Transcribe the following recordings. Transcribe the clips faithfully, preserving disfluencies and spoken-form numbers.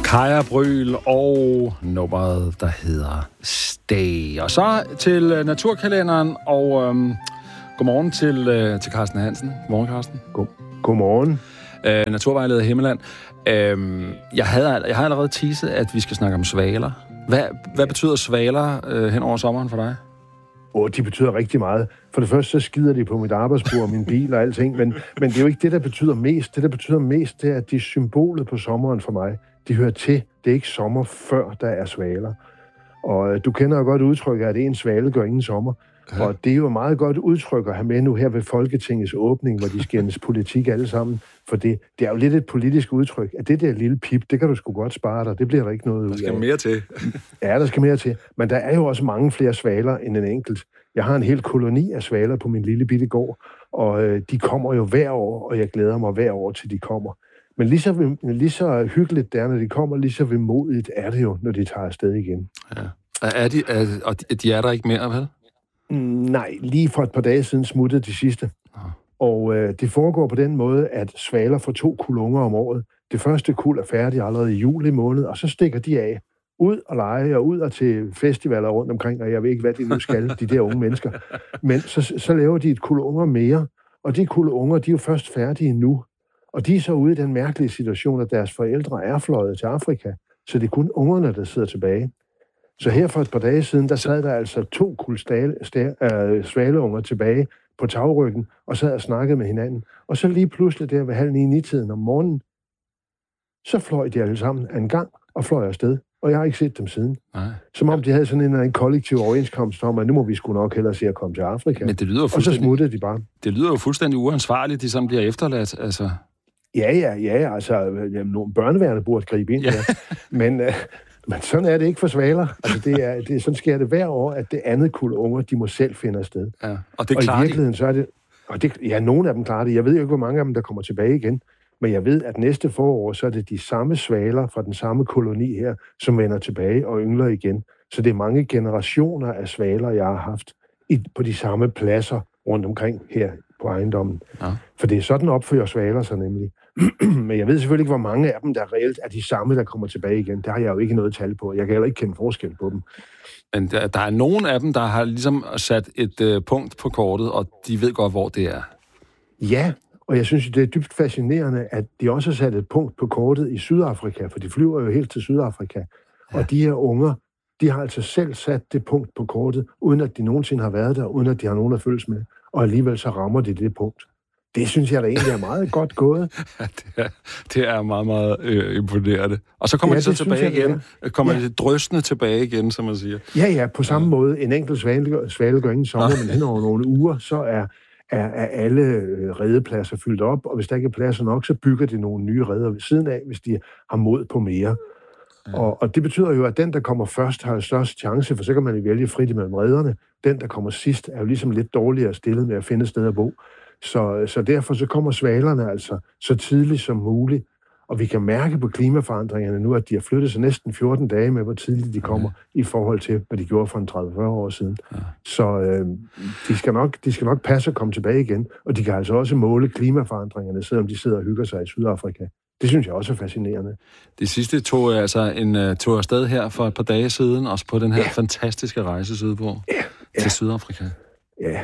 Kaja Bryl og nummeret, der hedder Stay. Og så til naturkalenderen, og øhm, godmorgen til, øh, til Carsten Hansen. Godmorgen, Carsten. God, godmorgen. Øh, naturvejleder Himmeland. Øh, jeg, havde, jeg har allerede teaset, at vi skal snakke om svaler. Hvad, hvad betyder svaler øh, hen over sommeren for dig? Åh, oh, de betyder rigtig meget. For det første, så skider de på mit arbejdsbord og min bil og alting, men, men det er jo ikke det, der betyder mest. Det, der betyder mest, det er, at de er symbolet på sommeren for mig. De hører til. Det er ikke sommer, før der er svaler. Og øh, du kender jo godt udtrykket, at en svale gør ingen sommer. Ja. Og det er jo meget godt udtryk at have med nu her ved Folketingets åbning, hvor de skændes politik alle sammen. For det, det er jo lidt et politisk udtryk, at det der lille pip, det kan du sgu godt spare dig. Det bliver der ikke noget ud af. Der skal mere til. Ja, der skal mere til. Men der er jo også mange flere svaler end en enkelt. Jeg har en hel koloni af svaler på min lille bitte gård, og øh, de kommer jo hver år, og jeg glæder mig hver år, til de kommer. Men lige så, lige så hyggeligt det er, når de kommer, lige så vemodigt er det jo, når de tager afsted igen. Ja. Er de, er, og de er der ikke mere, vel? Mm, nej, lige for et par dage siden smuttede de sidste. Ja. Og øh, det foregår på den måde, at svaler får to kulunger om året. Det første kuld er færdigt allerede i juli måned, og så stikker de af. Ud og lege, og ud og til festivaler rundt omkring, og jeg ved ikke, hvad de nu skal, de der unge mennesker. Men så, så laver de et kuld unger mere, og de kuld unger, de er jo først færdige nu. Og de er så ude i den mærkelige situation, at deres forældre er fløjet til Afrika, så det er kun ungerne, der sidder tilbage. Så her for et par dage siden, der sad der altså to kuld øh, svaleunger tilbage på tagryggen, og sad og snakkede med hinanden. Og så lige pludselig der ved halv ni ni-tiden om morgenen, så fløj de alle sammen af en gang og fløj afsted. Og jeg har ikke set dem siden. Nej. Som om de havde sådan en, en kollektiv overenskomst om, at nu må vi sgu nok hellere se at komme til Afrika. Men det lyder og så smuttede de bare. Det lyder jo fuldstændig uansvarligt, de som bliver efterladt, altså. Ja, ja, ja, altså, jamen, nogle børneværende burde gribe ind, ja. Ja. Men, øh, men sådan er det ikke for svaler. Altså, det er, det, sådan sker det hver år, at det andet kuld unger, de må selv finde afsted. Ja. Og det og klarer i virkeligheden, de. Så er det, og det, ja, nogle af dem klarer det. Jeg ved jo ikke, hvor mange af dem, der kommer tilbage igen. Men jeg ved, at næste forår, så er det de samme svaler fra den samme koloni her, som vender tilbage og yngler igen. Så det er mange generationer af svaler, jeg har haft i, på de samme pladser rundt omkring her på ejendommen. Ja. For det er sådan opfører svaler sig nemlig. Men jeg ved selvfølgelig ikke, hvor mange af dem, der reelt er de samme, der kommer tilbage igen. Det har jeg jo ikke noget tal på. Jeg kan heller ikke kende forskel på dem. Men der, der er nogle af dem, der har ligesom sat et øh, punkt på kortet, og de ved godt, hvor det er. Ja, og jeg synes, det er dybt fascinerende, at de også har sat et punkt på kortet i Sydafrika, for de flyver jo helt til Sydafrika. Ja. Og de her unger, de har altså selv sat det punkt på kortet, uden at de nogensinde har været der, uden at de har nogen at følges med. Og alligevel så rammer de det punkt. Det synes jeg da egentlig er meget godt gået. Ja, det er, det er meget, meget øh, imponerende. Og så kommer ja, de så tilbage jeg, igen. Kommer ja. de drøsende tilbage igen, som man siger. Ja, ja, på samme ja. måde. En enkelt svale, svale gør ingen sommer, men hen over nogle uger, så er, er, er alle redepladser fyldt op, og hvis der ikke er pladser nok, så bygger de nogle nye reder ved siden af, hvis de har mod på mere. Ja. Og, og det betyder jo, at den, der kommer først, har størst chance, for så kan man jo vælge frit mellem rederne. Den, der kommer sidst, er jo ligesom lidt dårligere stillet med at finde et sted at bo. Så, så derfor så kommer svalerne altså så tidligt som muligt. Og vi kan mærke på klimaforandringerne nu, at de har flyttet sig næsten fjorten dage med, hvor tidligt de kommer ja. i forhold til, hvad de gjorde for en tredive til fyrre år siden. Ja. Så øh, de, skal nok, de skal nok passe at komme tilbage igen. Og de kan altså også måle klimaforandringerne, selvom de sidder og hygger sig i Sydafrika. Det synes jeg også er fascinerende. Det sidste tog altså en tog afsted her for et par dage siden, også på den her ja. fantastiske rejse sydpå ja. Ja. til Sydafrika. Ja,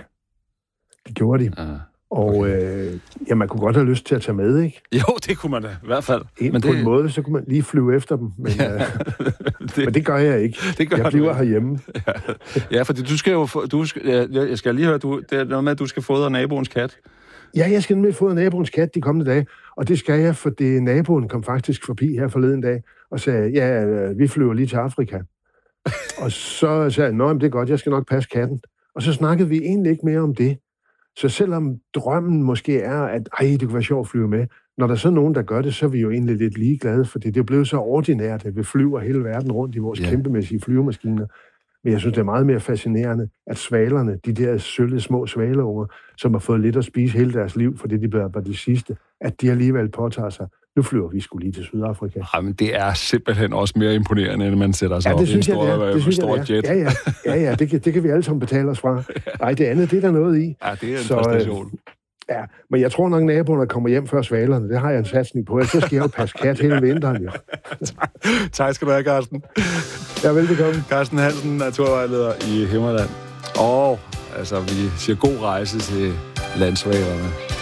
det gjorde de. Ja. Og okay. øh, ja, man kunne godt have lyst til at tage med, ikke? Jo, det kunne man da, i hvert fald. En, men på det... en måde, så kunne man lige flyve efter dem, men, ja. øh, det... men det gør jeg ikke. Det gør jeg bliver du. herhjemme. Ja. ja, fordi du skal jo... Du skal, jeg skal lige høre, du, det er noget med, at du skal fodre naboens kat. Ja, jeg skal nemlig fodre naboens kat de kommende dage, og det skal jeg, fordi naboen kom faktisk forbi her forleden dag og sagde, ja, vi flyver lige til Afrika. Og så sagde jeg, nå, det er godt, jeg skal nok passe katten. Og så snakkede vi egentlig ikke mere om det. Så selvom drømmen måske er, at ej, det kunne være sjovt at flyve med, når der så er nogen, der gør det, så er vi jo egentlig lidt ligeglade, fordi det er blevet så ordinært, at vi flyver hele verden rundt i vores yeah. kæmpemæssige flyvemaskiner. Men jeg synes, det er meget mere fascinerende, at svalerne, de der sølle små svaleunger, som har fået lidt at spise hele deres liv, fordi de blev de sidste, at de alligevel påtager sig, nu flyver vi sgu lige til Sydafrika. Jamen, det er simpelthen også mere imponerende, end man sætter sig ja, op i en stor, jeg, det stor jeg, jet. Ja, ja, ja, ja det, kan, det kan vi alle sammen betale os fra. Nej, det andet, det er der noget i. Ja, det er en så, præstation. Ja, men jeg tror nok, naboerne kommer hjem før svalerne. Det har jeg en satsning på. Så skal jeg jo passe kat hele vinteren, jo. Tak skal du have, Carsten. Ja, velbekomme. Carsten Hansen, naturvejleder i Himmerland. Og altså, vi siger god rejse til landsvalerne.